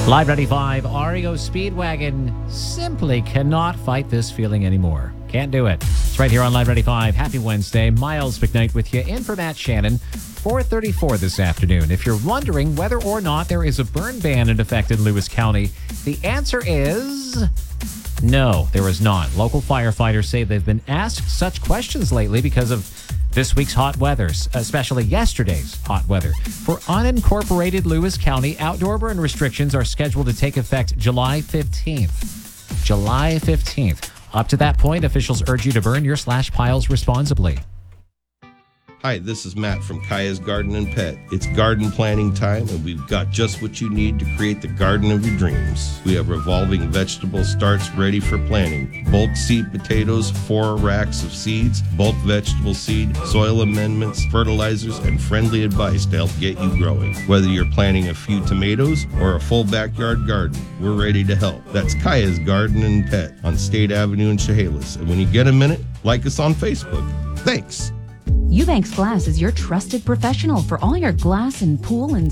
Live 95, REO Speedwagon simply cannot fight this feeling anymore. Can't do it. It's right here on Live 95. Happy Wednesday. Miles McKnight with you in for Matt Shannon. 4:34 this afternoon. If you're wondering whether or not there is a burn ban in effect in Lewis County, the answer is no, there is not. Local firefighters say they've been asked such questions lately because of this week's hot weather, especially yesterday's hot weather. For unincorporated Lewis County, outdoor burn restrictions are scheduled to take effect July 15th. July 15th. Up to that point, officials urge you to burn your slash piles responsibly. Hi, this is Matt from Kaya's Garden and Pet. It's garden planting time, and we've got just what you need to create the garden of your dreams. We have revolving vegetable starts ready for planting, bulk seed potatoes, 4 racks of seeds, bulk vegetable seed, soil amendments, fertilizers, and friendly advice to help get you growing. Whether you're planting a few tomatoes or a full backyard garden, we're ready to help. That's Kaya's Garden and Pet on State Avenue in Chehalis. And when you get a minute, like us on Facebook. Thanks. Eubanks Glass is your trusted professional for all your glass and pool and